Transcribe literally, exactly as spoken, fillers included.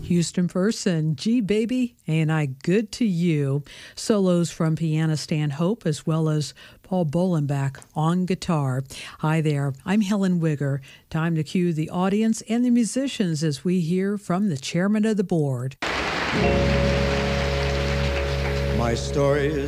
Houston First and G Baby, Ain't I Good to You? Solos from pianist Stan Hope as well as Paul Bolenbach on guitar. Hi there, I'm Helen Wigger. Time to cue the audience and the musicians as we hear from the chairman of the board. My story is